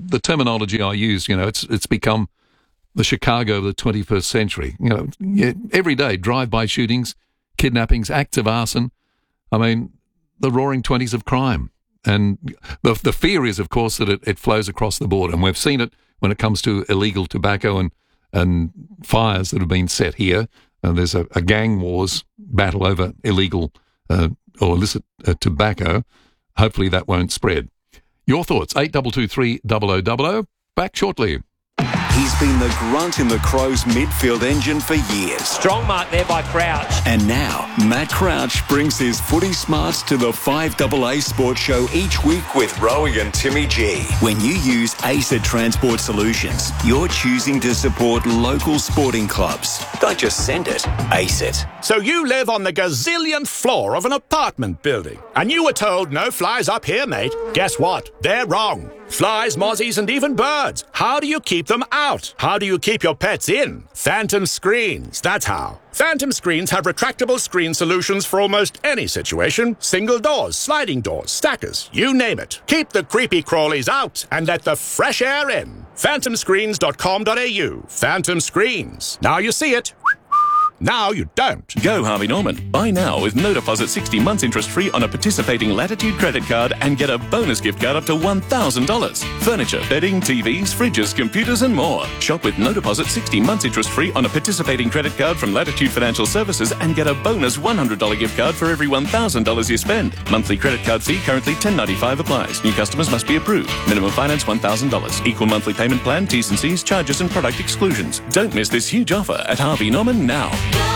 the terminology I use, it's become the Chicago of the 21st century. Every day, drive-by shootings, kidnappings, acts of arson. I mean, the roaring 20s of crime. And the fear is, of course, that it flows across the board. And we've seen it when it comes to illegal tobacco and fires that have been set here. There's a gang wars battle over illegal or illicit tobacco. Hopefully that won't spread. Your thoughts, 8223 0000. Back shortly. He's been the grunt in the Crows midfield engine for years. Strong mark there by Crouch. And now, Matt Crouch brings his footy smarts to the 5AA Sports Show each week with Rowie and Timmy G. When you use ACET Transport Solutions, you're choosing to support local sporting clubs. Don't just send it, ACET. So you live on the gazillionth floor of an apartment building, and you were told no flies up here, mate. Guess what? They're wrong. Flies, mozzies, and even birds. How do you keep them out? How do you keep your pets in? Phantom Screens, that's how. Phantom Screens have retractable screen solutions for almost any situation. Single doors, sliding doors, stackers, you name it. Keep the creepy crawlies out and let the fresh air in. phantomscreens.com.au. Phantom Screens. Now you see it. Now you don't. Go Harvey Norman. Buy now with no deposit 60 months interest free on a participating Latitude credit card and get a bonus gift card up to $1,000. Furniture, bedding, TVs, fridges, computers and more. Shop with no deposit 60 months interest free on a participating credit card from Latitude Financial Services and get a bonus $100 gift card for every $1,000 you spend. Monthly credit card fee currently $10.95 applies. New customers must be approved. Minimum finance $1,000. Equal monthly payment plan, T's and C's, charges and product exclusions. Don't miss this huge offer at Harvey Norman now.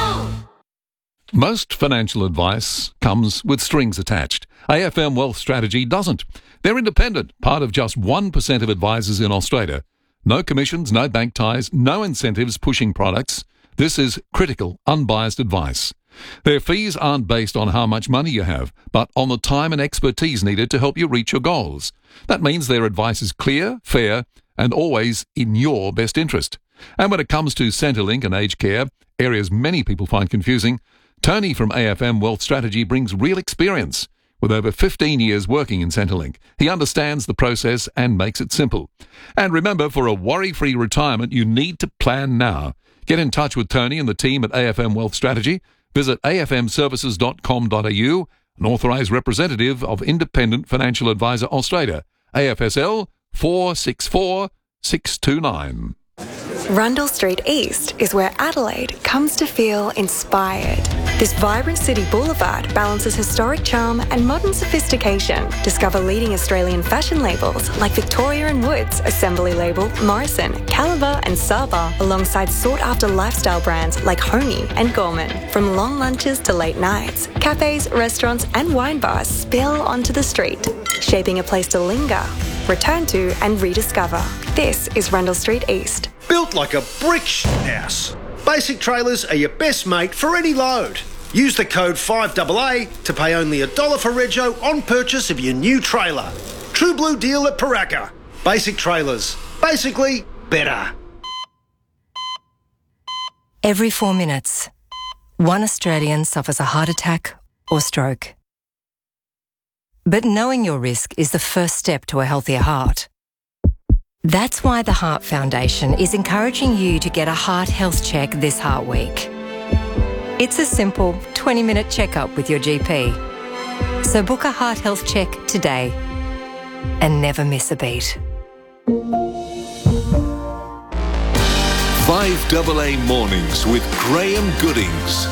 Most financial advice comes with strings attached. AFM Wealth Strategy doesn't. They're independent, part of just 1% of advisors in Australia. No commissions, no bank ties, no incentives pushing products. This is critical, unbiased advice. Their fees aren't based on how much money you have, but on the time and expertise needed to help you reach your goals. That means their advice is clear, fair, and always in your best interest. And when it comes to Centrelink and aged care, areas many people find confusing, Tony from AFM Wealth Strategy brings real experience. With over 15 years working in Centrelink, he understands the process and makes it simple. And remember, for a worry-free retirement, you need to plan now. Get in touch with Tony and the team at AFM Wealth Strategy. Visit afmservices.com.au, an authorised representative of Independent Financial Advisor Australia, AFSL 464629. Rundle Street East is where Adelaide comes to feel inspired. This vibrant city boulevard balances historic charm and modern sophistication. Discover leading Australian fashion labels like Victoria and Woods, Assembly Label, Morrison, Caliber and Saba, alongside sought-after lifestyle brands like Honey and Gorman. From long lunches to late nights, cafes, restaurants and wine bars spill onto the street, shaping a place to linger, return to and rediscover. This is Rundle Street East. Built like a brick house. Basic Trailers are your best mate for any load. Use the code 5AA to pay only $1 for rego on purchase of your new trailer. True blue deal at Paraka. Basic Trailers. Basically, better. Every 4 minutes, one Australian suffers a heart attack or stroke. But knowing your risk is the first step to a healthier heart. That's why the Heart Foundation is encouraging you to get a heart health check this Heart Week. It's a simple 20-minute checkup with your GP. So book a heart health check today and never miss a beat. 5AA Mornings with Graham Goodings.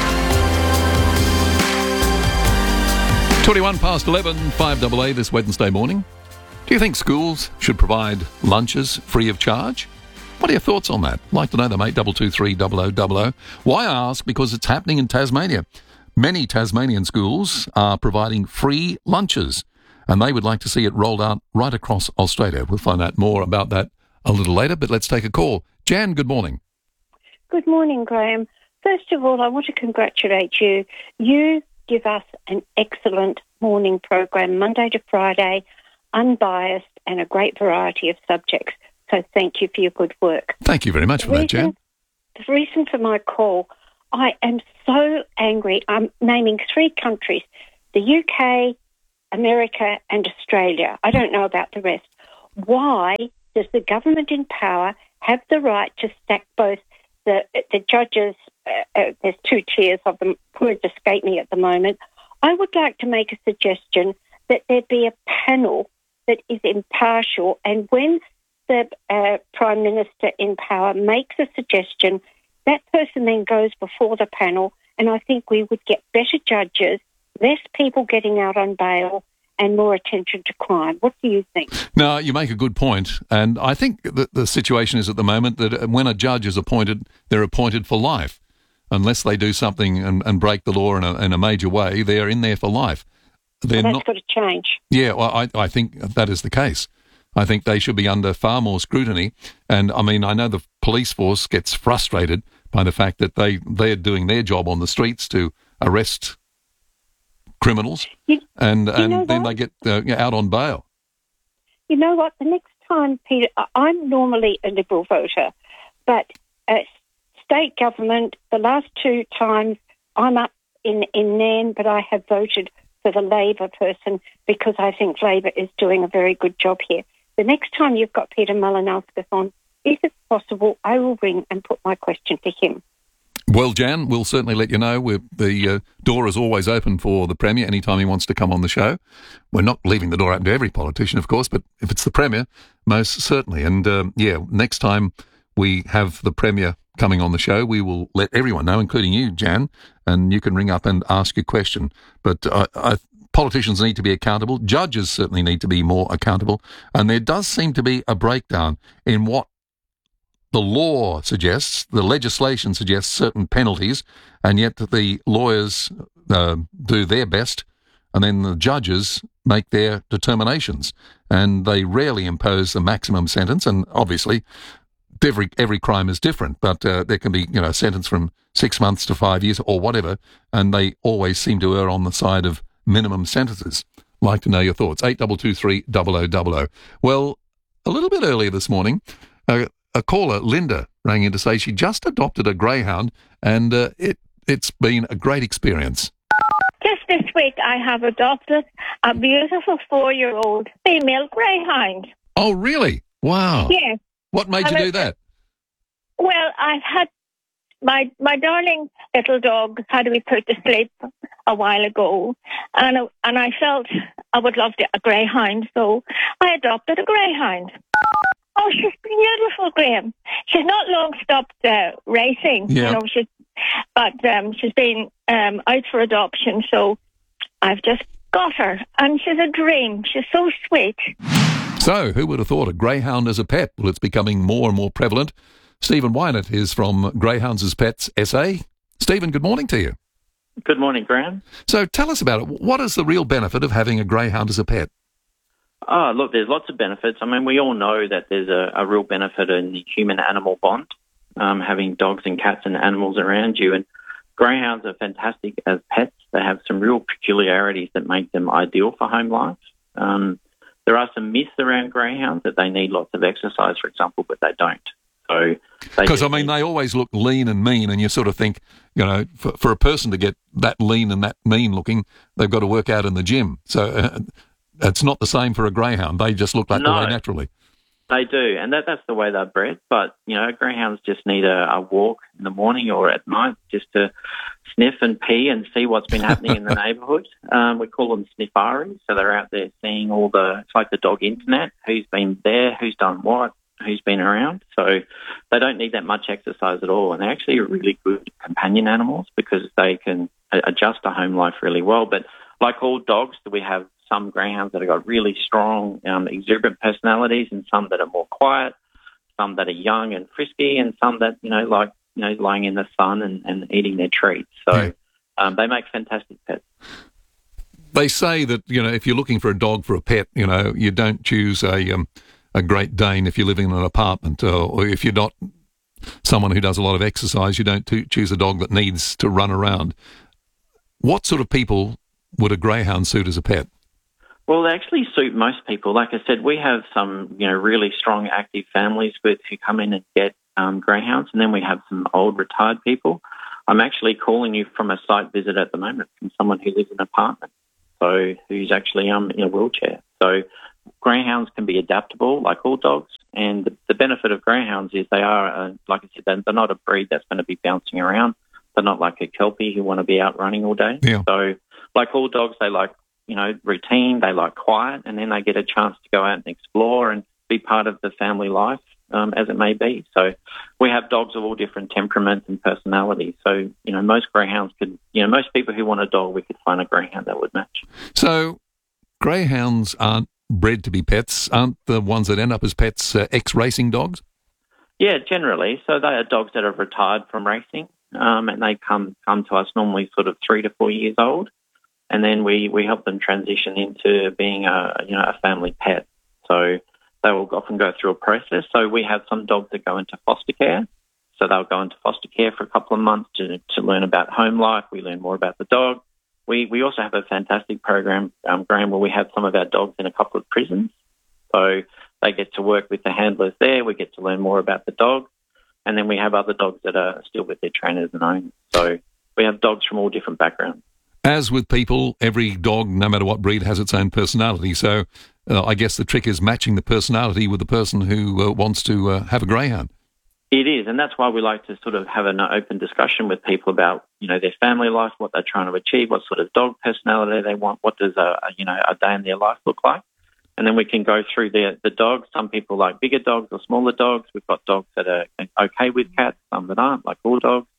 21 past 11, 5AA this Wednesday morning. Do you think schools should provide lunches free of charge? What are your thoughts on that? I'd like to know them, 8223 0000. Why I ask? Because it's happening in Tasmania. Many Tasmanian schools are providing free lunches, and they would like to see it rolled out right across Australia. We'll find out more about that a little later, but let's take a call. Jan, good morning. Good morning, Graham. First of all, I want to congratulate you. You give us an excellent morning program, Monday to Friday, unbiased and a great variety of subjects. So thank you for your good work. Thank you very much for that, Jan. The reason for my call, I am so angry. I'm naming 3 countries, the UK, America and Australia. I don't know about the rest. why does the government in power have the right to stack both the judges? There's two tiers of them. Words escape me at the moment. I would like to make a suggestion that there be a panel that is impartial, and when the Prime Minister in power makes a suggestion, that person then goes before the panel, and I think we would get better judges, less people getting out on bail, and more attention to crime. What do you think? No, you make a good point, and I think that the situation is at the moment that when a judge is appointed, they're appointed for life. Unless they do something and break the law in a major way, they're in there for life. That's got to change. Yeah, well, I think that is the case. I think they should be under far more scrutiny. And, I mean, I know the police force gets frustrated by the fact that they're doing their job on the streets to arrest criminals, and then they get out on bail. You know what? The next time, Peter, I'm normally a Liberal voter, but state government, the last two times I'm up in Nairn, but I have voted for the Labor person because I think Labor is doing a very good job here. The next time you've got Peter Malinauskas on, if it's possible, I will ring and put my question to him. Well, Jan, we'll certainly let you know. The door is always open for the Premier anytime he wants to come on the show. We're not leaving the door open to every politician, of course, but if it's the Premier, most certainly. And, next time we have the Premier coming on the show, we will let everyone know, including you, Jan, and you can ring up and ask your question. But politicians need to be accountable. Judges certainly need to be more accountable. And there does seem to be a breakdown in what the law suggests. The legislation suggests certain penalties, and yet the lawyers do their best, and then the judges make their determinations. And they rarely impose the maximum sentence, and obviously every crime is different, but there can be a sentence from 6 months to 5 years or whatever, and they always seem to err on the side of minimum sentences. Like to know your thoughts. 8223 0000. Well, a little bit earlier this morning, a caller, Linda, rang in to say she just adopted a greyhound, and it's been a great experience. Just this week I have adopted a beautiful 4-year-old female greyhound. Oh, really? Wow. Yes. What made you do that? Well, I've had my darling little dog had to be put to sleep a while ago, and I felt I would love a greyhound, so I adopted a greyhound. Oh, she's beautiful, Graham. She's not long stopped racing, yeah. She's been out for adoption, so I've just got her, and she's a dream. She's so sweet. So, who would have thought a greyhound as a pet? Well, it's becoming more and more prevalent. Stephen Wynett is from Greyhounds as Pets SA. Stephen, good morning to you. Good morning, Graham. So tell us about it. What is the real benefit of having a greyhound as a pet? Oh, look, there's lots of benefits. I mean, we all know that there's a real benefit in the human-animal bond, having dogs and cats and animals around you. And greyhounds are fantastic as pets. They have some real peculiarities that make them ideal for home life. There are some myths around greyhounds that they need lots of exercise, for example, but they don't. Because, they always look lean and mean, and you sort of think, for a person to get that lean and that mean looking, they've got to work out in the gym. So it's not the same for a greyhound. They just look that way naturally. They do, and that's the way they're bred. But, greyhounds just need a walk in the morning or at night just to sniff and pee and see what's been happening in the neighbourhood. We call them sniffaries, so they're out there seeing it's like the dog internet, who's been there, who's done what, who's been around. So they don't need that much exercise at all, and they're actually really good companion animals because they can adjust to home life really well. But like all dogs, we have some greyhounds that have got really strong, exuberant personalities, and some that are more quiet, some that are young and frisky, and some that, lying in the sun and eating their treats. So they make fantastic pets. They say that, if you're looking for a dog for a pet, you don't choose a Great Dane if you're living in an apartment, or if you're not someone who does a lot of exercise, you don't choose a dog that needs to run around. What sort of people would a greyhound suit as a pet? Well, they actually suit most people. Like I said, we have some, really strong active families who come in and get greyhounds, and then we have some old retired people. I'm actually calling you from a site visit at the moment from someone who lives in an apartment, so who's actually in a wheelchair. So greyhounds can be adaptable like all dogs, and the benefit of greyhounds is they are, like I said, they're not a breed that's going to be bouncing around. They're not like a Kelpie who want to be out running all day. Yeah. So like all dogs, they like, routine, they like quiet, and then they get a chance to go out and explore and be part of the family life, as it may be. So we have dogs of all different temperaments and personalities. So, most greyhounds most people who want a dog, we could find a greyhound that would match. So greyhounds aren't bred to be pets, aren't the ones that end up as pets ex-racing dogs? Yeah, generally. So they are dogs that have retired from racing, and they come to us normally sort of 3 to 4 years old, and then we help them transition into being a family pet. So they will often go through a process. So we have some dogs that go into foster care. So they'll go into foster care for a couple of months to learn about home life. We learn more about the dog. We also have a fantastic program, Graham, where we have some of our dogs in a couple of prisons. So they get to work with the handlers there. We get to learn more about the dog. And then we have other dogs that are still with their trainers and owners. So we have dogs from all different backgrounds. As with people, every dog, no matter what breed, has its own personality. So I guess the trick is matching the personality with the person who wants to have a greyhound. It is, and that's why we like to sort of have an open discussion with people about, their family life, what they're trying to achieve, what sort of dog personality they want, what does a day in their life look like. And then we can go through the dogs. Some people like bigger dogs or smaller dogs. We've got dogs that are okay with cats, some that aren't, like all dogs.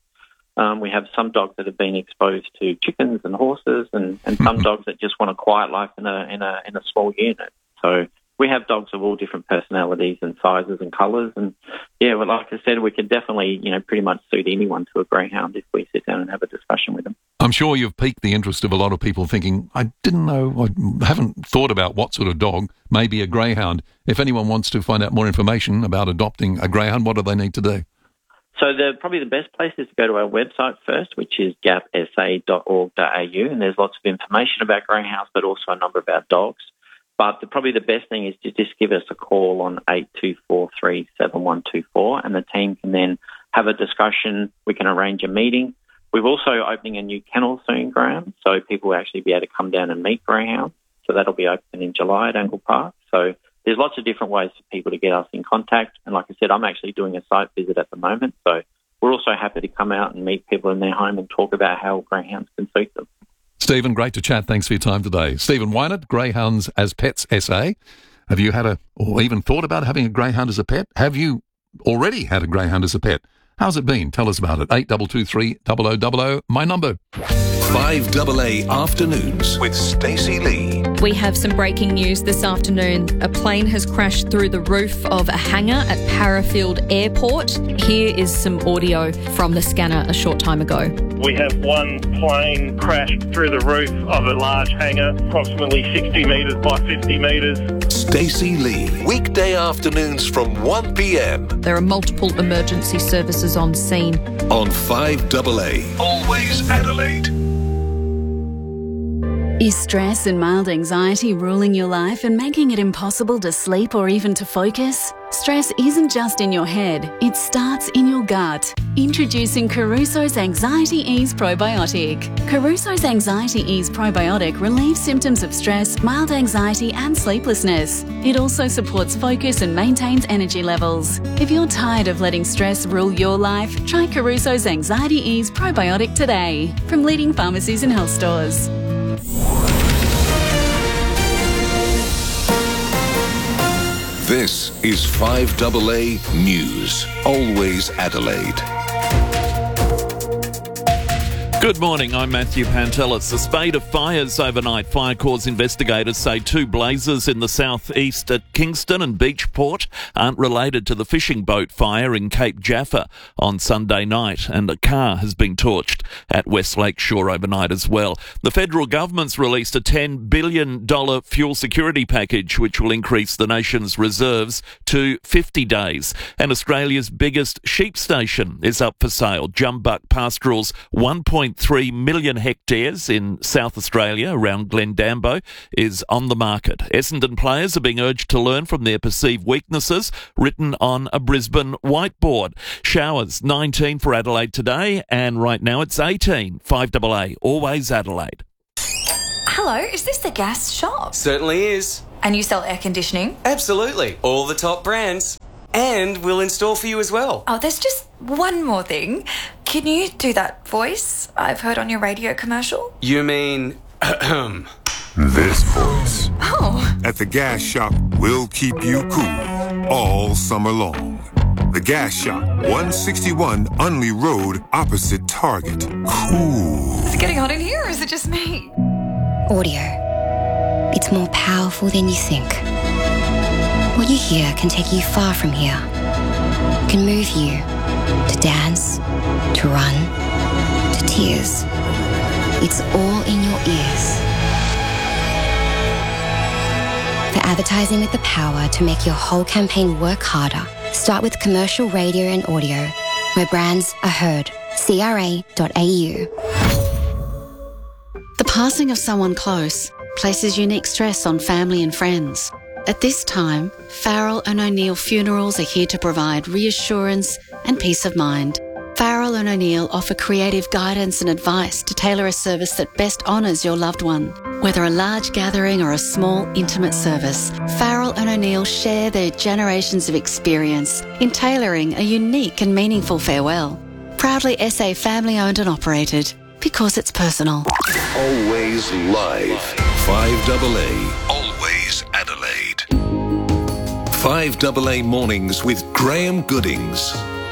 We have some dogs that have been exposed to chickens and horses, and some dogs that just want a quiet life in a small unit. So we have dogs of all different personalities and sizes and colours. And, well, like I said, we can definitely, pretty much suit anyone to a greyhound if we sit down and have a discussion with them. I'm sure you've piqued the interest of a lot of people thinking, I didn't know, I haven't thought about what sort of dog, maybe a greyhound. If anyone wants to find out more information about adopting a greyhound, what do they need to do? So probably the best place is to go to our website first, which is gapsa.org.au, and there's lots of information about greyhounds, but also a number about dogs. But probably the best thing is to just give us a call on 82437124, and the team can then have a discussion. We can arrange a meeting. We're also opening a new kennel soon, Graham, so people will actually be able to come down and meet greyhounds. So that'll be open in July at Angle Park. So there's lots of different ways for people to get us in contact. And like I said, I'm actually doing a site visit at the moment. So we're also happy to come out and meet people in their home and talk about how greyhounds can suit them. Stephen, great to chat. Thanks for your time today. Stephen Wynett, Greyhounds as Pets SA. Have you had or even thought about having a greyhound as a pet? Have you already had a greyhound as a pet? How's it been? Tell us about it. 8223 0000, my number. 5AA Afternoons with Stacey Lee. We have some breaking news this afternoon. A plane has crashed through the roof of a hangar at Parafield Airport. Here is some audio from the scanner a short time ago. We have one plane crashed through the roof of a large hangar, approximately 60 metres by 50 metres. Stacey Lee, weekday afternoons from 1 p.m. There are multiple emergency services on scene. On 5AA, always Adelaide. Is stress and mild anxiety ruling your life and making it impossible to sleep or even to focus? Stress isn't just in your head, it starts in your gut. Introducing Caruso's Anxiety Ease Probiotic. Caruso's Anxiety Ease Probiotic relieves symptoms of stress, mild anxiety and sleeplessness. It also supports focus and maintains energy levels. If you're tired of letting stress rule your life, try Caruso's Anxiety Ease Probiotic today from leading pharmacies and health stores. This is 5AA News, always Adelaide. Good morning, I'm Matthew Pantelis. A spate of fires overnight. Fire Corps investigators say 2 blazes in the southeast at Kingston and Beachport aren't related to the fishing boat fire in Cape Jaffa on Sunday night, and a car has been torched at West Lakeshore overnight as well. The federal government's released a $10 billion fuel security package which will increase the nation's reserves to 50 days. And Australia's biggest sheep station is up for sale. Jumbuck Pastoral's 1.3 million hectares in South Australia around Glendambo is on the market. Essendon players are being urged to learn from their perceived weaknesses, written on a Brisbane whiteboard. Showers 19 for Adelaide today, and right now it's 18. 5AA, always Adelaide. Hello, is this the gas shop? Certainly is. And you sell air conditioning? Absolutely. All the top brands. And we'll install for you as well. Oh, there's just one more thing. Can you do that voice I've heard on your radio commercial? You mean... This voice. Oh. At the gas shop, we'll keep you cool all summer long. The Gas Shop, 161 Unley Road, opposite Target. Cool. Is it getting hot in here, or is it just me? Audio. It's more powerful than you think. What you hear can take you far from here. It can move you to dance, to run, to tears. It's all in your ears. For advertising with the power to make your whole campaign work harder, start with commercial radio and audio, where brands are heard. CRA.au. The passing of someone close places unique stress on family and friends. At this time, Farrell and O'Neill Funerals are here to provide reassurance and peace of mind. Farrell and O'Neill offer creative guidance and advice to tailor a service that best honours your loved one. Whether a large gathering or a small, intimate service, Farrell and O'Neill share their generations of experience in tailoring a unique and meaningful farewell. Proudly SA family-owned and operated, because it's personal. Always live. 5AA. Always Adelaide. 5AA Mornings with Graham Goodings.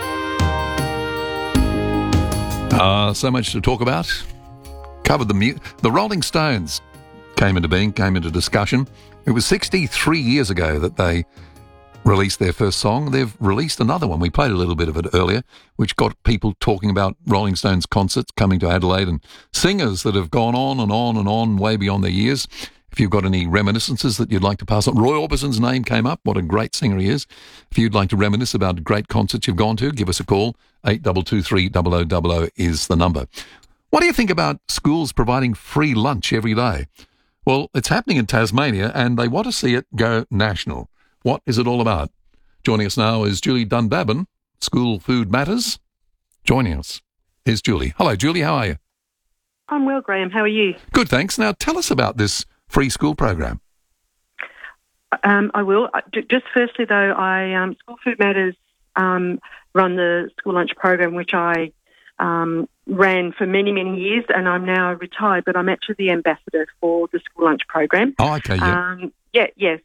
So much to talk about. Covered the Rolling Stones came into being, came into discussion. It was 63 years ago that they released their first song. They've released another one. We played a little bit of it earlier, which got people talking about Rolling Stones concerts coming to Adelaide and singers that have gone on and on and on way beyond their years. If you've got any reminiscences that you'd like to pass on, Roy Orbison's name came up. What a great singer he is. If you'd like to reminisce about great concerts you've gone to, give us a call. 8223 0000 is the number. What do you think about schools providing free lunch every day? Well, it's happening in Tasmania and they want to see it go national. What is it all about? Joining us now is Julie Dunbabin, School Food Matters. Joining us is Julie. Hello, Julie. How are you? I'm well, Graham. How are you? Good, thanks. Now, tell us about this free school program. I will. Just firstly, though, School Food Matters run the school lunch program, which I ran for many, many years, and I'm now retired, but I'm actually the ambassador for the school lunch program. Oh, okay, yeah. Yeah.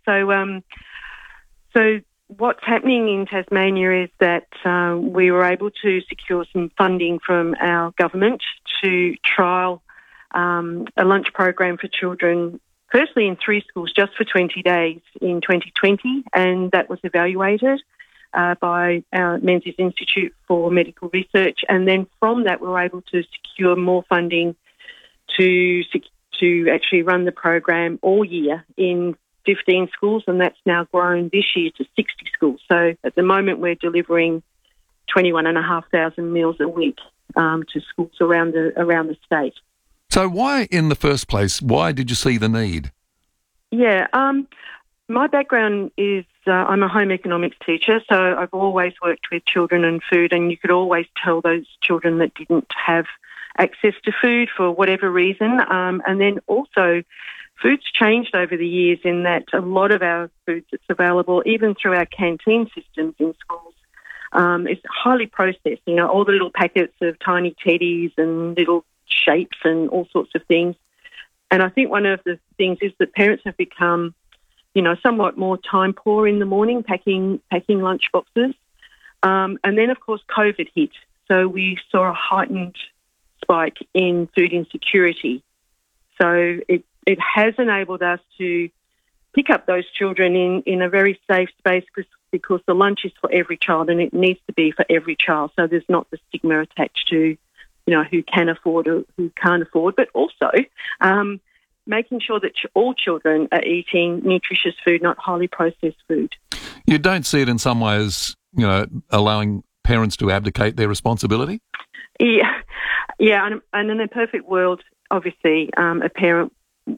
So what's happening in Tasmania is that we were able to secure some funding from our government to trial a lunch program for children, firstly in 3 schools, just for 20 days in 2020, and that was evaluated by our Menzies Institute for Medical Research, and then from that we were able to secure more funding to actually run the program all year in 15 schools, and that's now grown this year to 60 schools. So at the moment we're delivering 21,500 meals a week to schools around the state. So why, in the first place, why did you see the need? Yeah, my background is I'm a home economics teacher, so I've always worked with children and food, and you could always tell those children that didn't have access to food for whatever reason. And then also, food's changed over the years in that a lot of our food that's available, even through our canteen systems in schools, is highly processed. You know, all the little packets of tiny teddies and little shapes and all sorts of things. And I think one of the things is that parents have become, somewhat more time poor in the morning packing lunch boxes. And then, of course, COVID hit. So we saw a heightened spike in food insecurity. So it has enabled us to pick up those children in a very safe space because the lunch is for every child and it needs to be for every child. So there's not the stigma attached to, who can afford or who can't afford, but also making sure that all children are eating nutritious food, not highly processed food. You don't see it in some ways, allowing parents to abdicate their responsibility? Yeah, and in a perfect world, obviously, a parent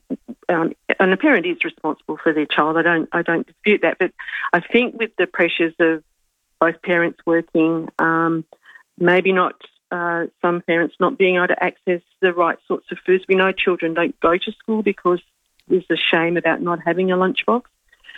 is responsible for their child. I don't dispute that, but I think with the pressures of both parents working, maybe not some parents not being able to access the right sorts of foods. We know children don't go to school because there's a shame about not having a lunchbox.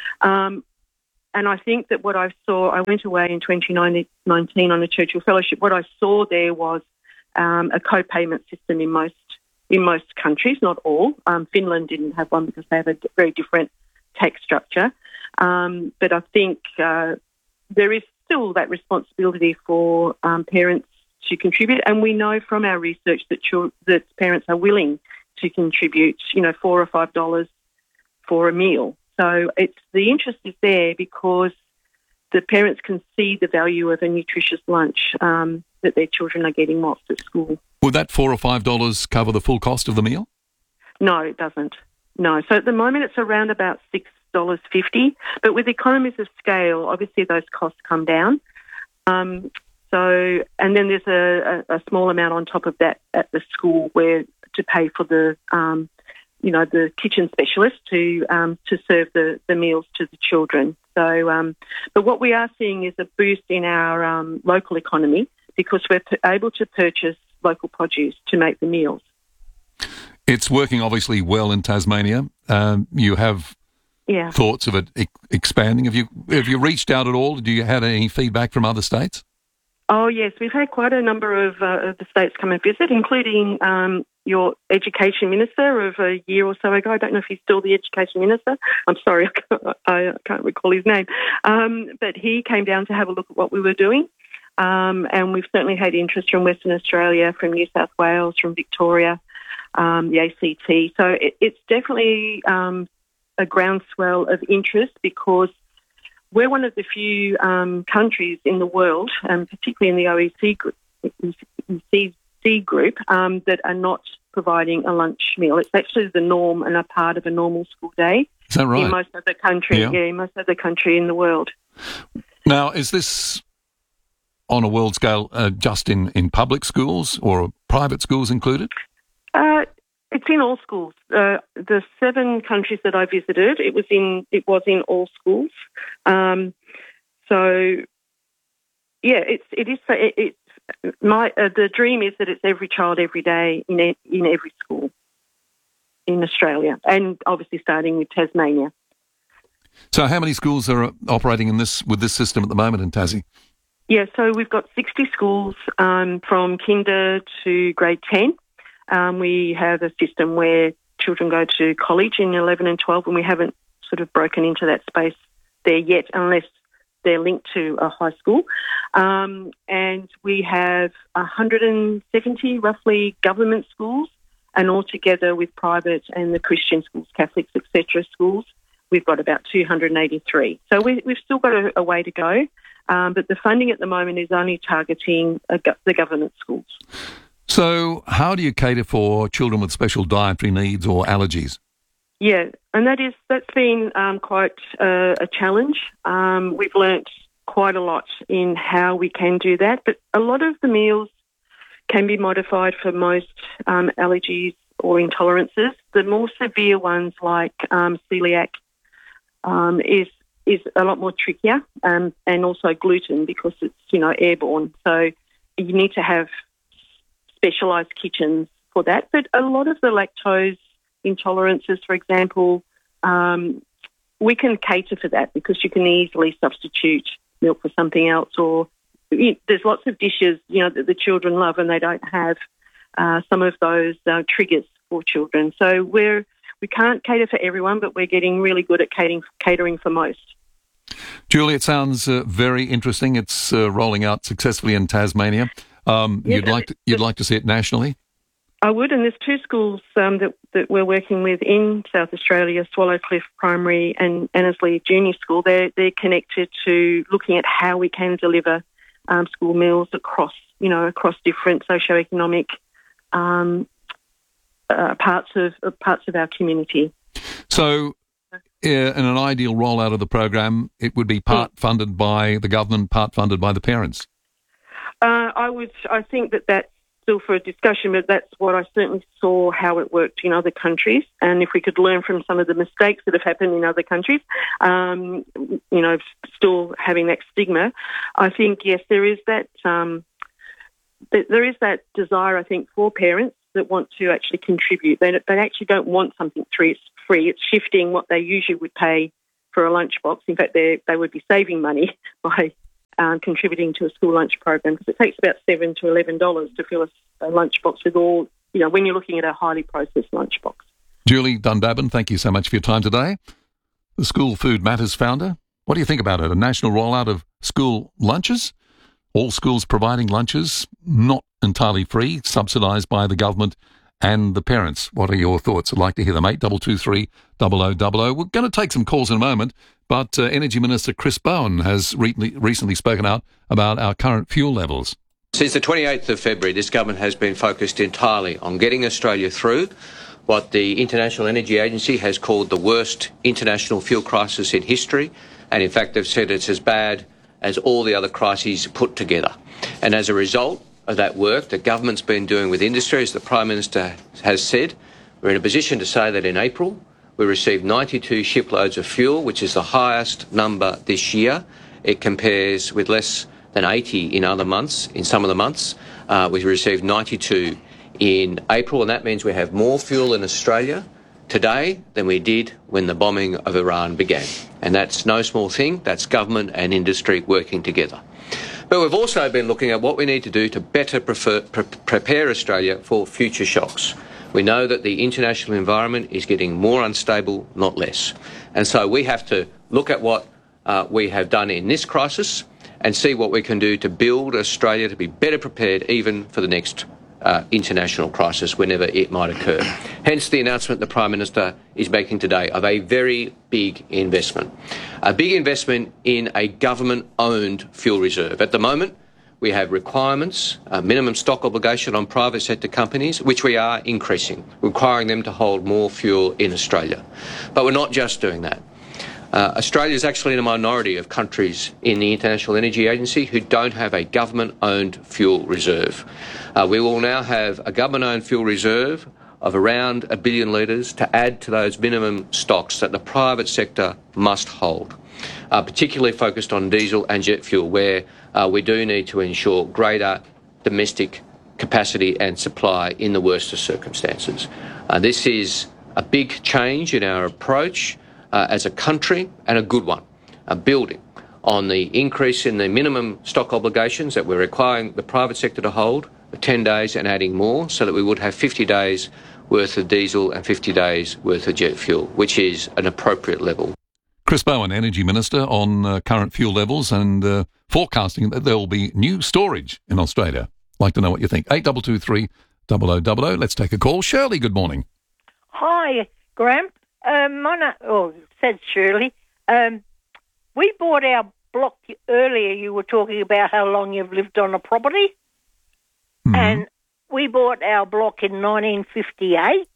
And I think that what I saw, I went away in 2019 on a Churchill Fellowship. What I saw there was a co-payment system in most countries, not all. Finland didn't have one because they have a very different tax structure. But I think there is still that responsibility for parents to contribute, and we know from our research that parents are willing to contribute, $4 or $5 for a meal. So the interest is there because the parents can see the value of a nutritious lunch that their children are getting whilst at school. Would that $4 or $5 cover the full cost of the meal? So it doesn't. No. So at the moment it's around about $6.50, but with economies of scale, obviously those costs come down. And then there's a small amount on top of that at the school where to pay for the kitchen specialist to serve the meals to the children. So, but what we are seeing is a boost in our local economy because we're able to purchase local produce to make the meals. It's working obviously well in Tasmania. You have thoughts of it expanding. Have you reached out at all? Do you have any feedback from other states? Oh yes, we've had quite a number of the states come and visit, including your education minister of a year or so ago. I don't know if he's still the education minister. I'm sorry, I can't recall his name. But he came down to have a look at what we were doing. And we've certainly had interest from Western Australia, from New South Wales, from Victoria, the ACT. So it's definitely a groundswell of interest because we're one of the few countries in the world, particularly in the OECD group, that are not providing a lunch meal. It's actually the norm and a part of a normal school day. Is that right? In most of the country, in most of the country in the world. Now, is this on a world scale just in public schools or private schools included? It's in all schools. The 7 countries that I visited, it was in all schools. The dream is that it's every child every day in every school in Australia, and obviously starting with Tasmania. So, how many schools are operating with this system at the moment in Tassie? Yeah, so we've got 60 schools from kinder to grade 10. We have a system where children go to college in 11 and 12, and we haven't sort of broken into that space there yet unless they're linked to a high school. And we have 170, roughly, government schools, and altogether with private and the Christian schools, Catholics, etc. schools, we've got about 283. So we've still got a way to go, but the funding at the moment is only targeting the government schools. So how do you cater for children with special dietary needs or allergies? Yeah, and that's been quite a challenge. We've learnt quite a lot in how we can do that, but a lot of the meals can be modified for most allergies or intolerances. The more severe ones like celiac is a lot more trickier, and also gluten because it's airborne. So you need to have specialised kitchens for that. But a lot of the lactose intolerances, for example, we can cater for that because you can easily substitute milk for something else, or there's lots of dishes that the children love and they don't have some of those triggers for children. So we can't cater for everyone, but we're getting really good at catering for most. Julie, it sounds very interesting. It's rolling out successfully in Tasmania. You'd like to see it nationally? I would, and there's 2 schools that we're working with in South Australia, Swallowcliff Primary and Annesley Junior School. They're connected to looking at how we can deliver school meals across different socioeconomic parts of our community. So, in an ideal rollout of the program, it would be part funded by the government, part funded by the parents. I think that's still for a discussion, but that's what I certainly saw how it worked in other countries. And if we could learn from some of the mistakes that have happened in other countries, still having that stigma, I think, yes, there is that desire, I think, for parents that want to actually contribute. They actually don't want something free. It's shifting what they usually would pay for a lunchbox. In fact, they would be saving money by contributing to a school lunch program, because it takes about $7 to $11 to fill a lunchbox with all, when you're looking at a highly processed lunchbox. Julie Dundaban, thank you so much for your time today. The School Food Matters founder. What do you think about it? A national rollout of school lunches? All schools providing lunches, not entirely free, subsidised by the government and the parents. What are your thoughts? I'd like to hear them. 8223 0000. We're going to take some calls in a moment, but Energy Minister Chris Bowen has recently spoken out about our current fuel levels. Since the 28th of February, this government has been focused entirely on getting Australia through what the International Energy Agency has called the worst international fuel crisis in history. And in fact, they've said it's as bad as all the other crises put together. And as a result of that work that government's been doing with industry, as the Prime Minister has said, we're in a position to say that in April we received 92 shiploads of fuel, which is the highest number this year. It compares with less than 80 in other months. In some of the months, we received 92 in April, and that means we have more fuel in Australia today than we did when the bombing of Iran began. And that's no small thing. That's government and industry working together. But we've also been looking at what we need to do to better prepare Australia for future shocks. We know that the international environment is getting more unstable, not less. And so we have to look at what we have done in this crisis and see what we can do to build Australia to be better prepared even for the next international crisis whenever it might occur. Hence the announcement the Prime Minister is making today of a very big investment. A big investment in a government-owned fuel reserve. At the moment, we have requirements, a minimum stock obligation on private sector companies, which we are increasing, requiring them to hold more fuel in Australia. But we're not just doing that. Australia is actually in a minority of countries in the International Energy Agency who don't have a government-owned fuel reserve. We will now have a government-owned fuel reserve of around 1 billion litres to add to those minimum stocks that the private sector must hold, particularly focused on diesel and jet fuel, where we do need to ensure greater domestic capacity and supply in the worst of circumstances. This is a big change in our approach as a country, and a good one, building on the increase in the minimum stock obligations that we're requiring the private sector to hold for 10 days and adding more, so that we would have 50 days worth of diesel and 50 days worth of jet fuel, which is an appropriate level. Chris Bowen, Energy Minister, on current fuel levels and forecasting that there will be new storage in Australia. Like to know what you think. 8223 0000. Let's take a call. Shirley, good morning. Hi, Graham. Said Shirley. We bought our block earlier. You were talking about how long you've lived on a property. Mm-hmm. And we bought our block in 1958.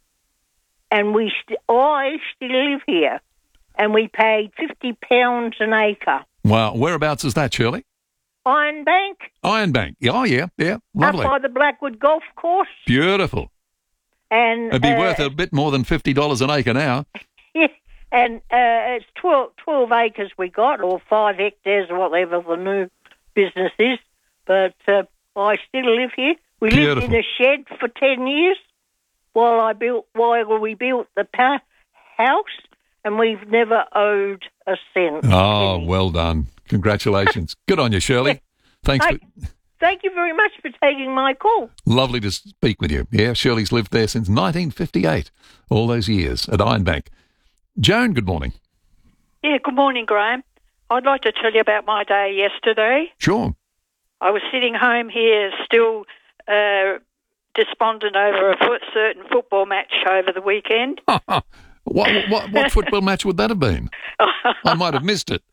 And I still live here. And we paid £50 an acre. Wow. Whereabouts is that, Shirley? Ironbank. Ironbank. Oh, yeah. Lovely. Up by the Blackwood Golf Course. Beautiful. And it'd be worth a bit more than $50 an acre now. Yeah, and it's 12 acres we got, or 5 hectares, or whatever the new business is. But I still live here. We lived in a shed for 10 years while we built the house, and we've never owed a cent. Oh, well done. Congratulations. Good on you, Shirley. Thanks. Thank you very much for taking my call. Lovely to speak with you. Yeah, Shirley's lived there since 1958, all those years at Ironbank. Joan, good morning. Yeah, good morning, Graham. I'd like to tell you about my day yesterday. Sure. I was sitting home here still despondent over a certain football match over the weekend. What football match would that have been? I might have missed it.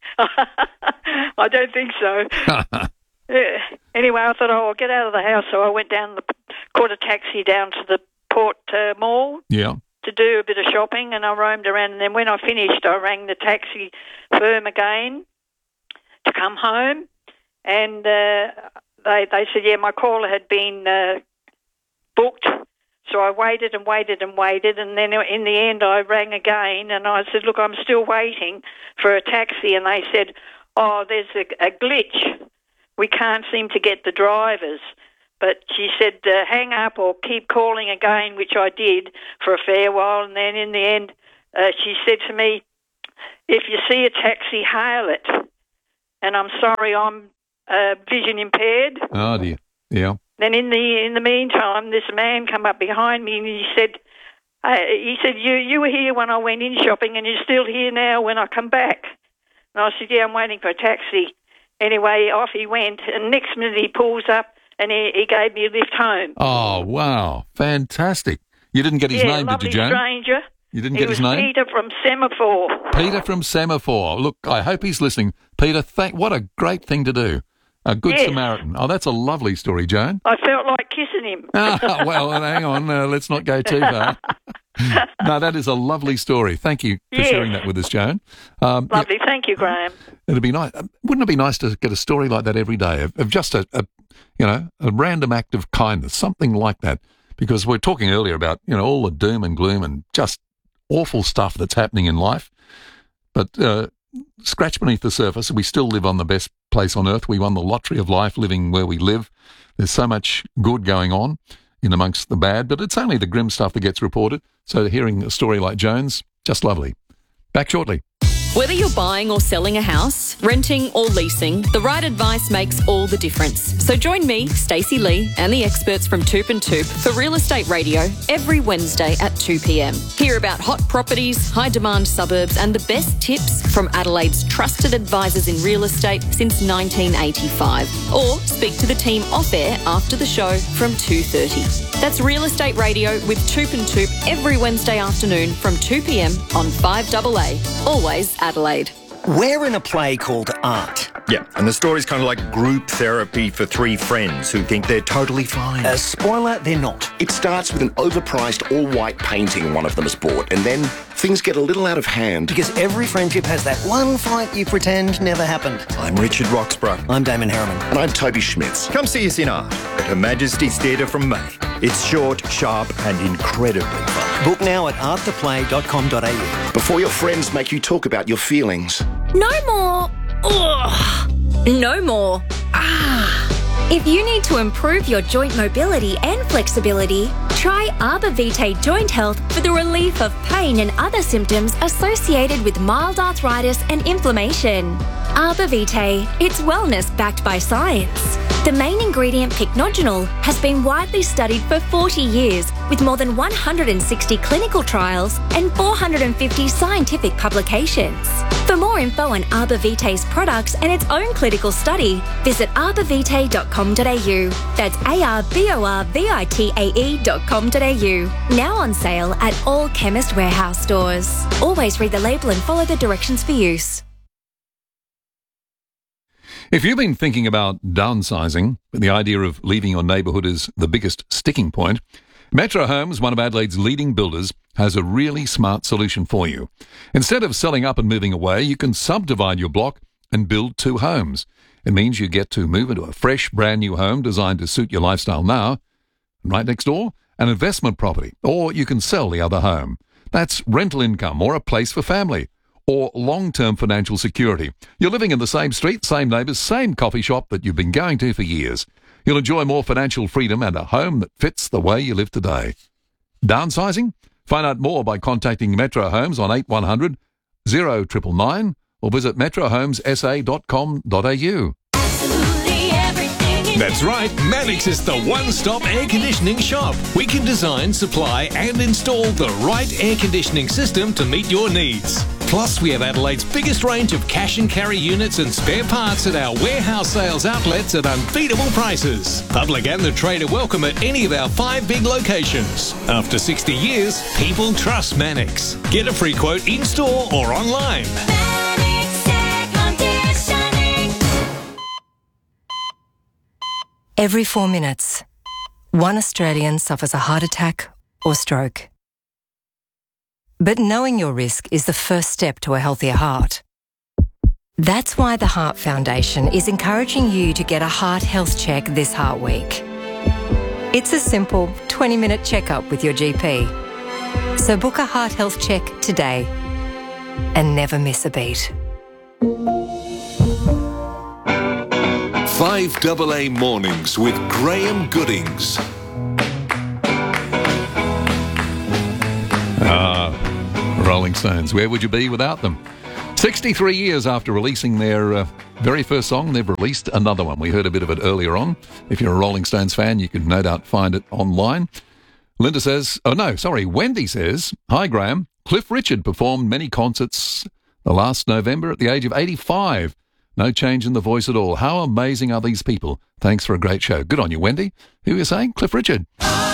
I don't think so. Yeah. Anyway, I thought, I'll get out of the house, so I went down, caught a taxi down to the Port Mall to do a bit of shopping, and I roamed around, and then when I finished, I rang the taxi firm again to come home, and they said, yeah, my caller had been booked, so I waited and waited and waited, and then in the end I rang again, and I said, look, I'm still waiting for a taxi, and they said, oh, there's a glitch. We can't seem to get the drivers. But she said, hang up or keep calling again, which I did for a fair while. And then in the end, she said to me, if you see a taxi, hail it. And I'm sorry, I'm vision impaired. Oh, dear. Yeah. Then in the meantime, this man come up behind me and he said, you were here when I went in shopping and you're still here now when I come back. And I said, yeah, I'm waiting for a taxi. Anyway, off he went, and next minute he pulls up and he gave me a lift home. Oh, wow. Fantastic. You didn't get his name, did you, Joan? Stranger. You didn't get his name? Peter from Semaphore. Peter from Semaphore. Look, I hope he's listening. Peter, what a great thing to do. A good Samaritan. Oh, that's a lovely story, Joan. I felt like kissing him. Well, hang on. Let's not go too far. No, that is a lovely story. Thank you for sharing that with us, Joan. Lovely. Thank you, Graham. It'd be nice. Wouldn't it be nice to get a story like that every day of just a random act of kindness, something like that? Because we're talking earlier about, all the doom and gloom and just awful stuff that's happening in life. But scratch beneath the surface, we still live on the best place on earth. We won the lottery of life living where we live. There's so much good going on in amongst the bad, but it's only the grim stuff that gets reported. So hearing a story like Joan's, just lovely. Back shortly. Whether you're buying or selling a house, renting or leasing, the right advice makes all the difference. So join me, Stacey Lee, and the experts from Toop and Toop for Real Estate Radio every Wednesday at 2 p.m. Hear about hot properties, high-demand suburbs, and the best tips from Adelaide's trusted advisors in real estate since 1985. Or speak to the team off-air after the show from 2:30. That's Real Estate Radio with Toop and Toop every Wednesday afternoon from 2 p.m. on 5AA. Always Adelaide. We're in a play called Art. Yeah, and the story's kind of like group therapy for three friends who think they're totally fine. Spoiler, they're not. It starts with an overpriced all-white painting one of them has bought, and then things get a little out of hand. Because every friendship has that one fight you pretend never happened. I'm Richard Roxburgh. I'm Damon Harriman. And I'm Toby Schmitz. Come see us in Art at Her Majesty's Theatre from May. It's short, sharp and incredibly fun. Book now at arttheplay.com.au. Before your friends make you talk about your feelings. No more. Ugh. No more. If you need to improve your joint mobility and flexibility, try Arbor Vitae Joint Health for the relief of pain and other symptoms associated with mild arthritis and inflammation. Arbor Vitae, it's wellness backed by science. The main ingredient, pycnogenol, has been widely studied for 40 years with more than 160 clinical trials and 450 scientific publications. For more info on Arbor Vitae's products and its own clinical study, visit arborvitae.com.au. That's arborvitae.com.au. Now on sale at all Chemist Warehouse stores. Always read the label and follow the directions for use. If you've been thinking about downsizing, but the idea of leaving your neighbourhood is the biggest sticking point, Metro Homes, one of Adelaide's leading builders, has a really smart solution for you. Instead of selling up and moving away, you can subdivide your block and build 2 homes. It means you get to move into a fresh, brand new home designed to suit your lifestyle now. Right next door, an investment property, or you can sell the other home. That's rental income or a place for family, or long-term financial security. You're living in the same street, same neighbours, same coffee shop that you've been going to for years. You'll enjoy more financial freedom and a home that fits the way you live today. Downsizing? Find out more by contacting Metro Homes on 8100 0999 or visit metrohomessa.com.au. That's right, Mannix is the one-stop air conditioning shop. We can design, supply and install the right air conditioning system to meet your needs. Plus, we have Adelaide's biggest range of cash and carry units and spare parts at our warehouse sales outlets at unbeatable prices. Public and the trade are welcome at any of our 5 big locations. After 60 years, people trust Mannix. Get a free quote in-store or online. Every 4 minutes, one Australian suffers a heart attack or stroke. But knowing your risk is the first step to a healthier heart. That's why the Heart Foundation is encouraging you to get a heart health check this Heart Week. It's a simple 20-minute checkup with your GP. So book a heart health check today and never miss a beat. 5AA Mornings with Graham Goodings. Rolling Stones. Where would you be without them? 63 years after releasing their very first song, they've released another one. We heard a bit of it earlier on. If you're a Rolling Stones fan, you can no doubt find it online. Wendy says, "Hi, Graham. Cliff Richard performed many concerts the last November at the age of 85. No change in the voice at all. How amazing are these people? Thanks for a great show." Good on you, Wendy. Who are you saying? Cliff Richard.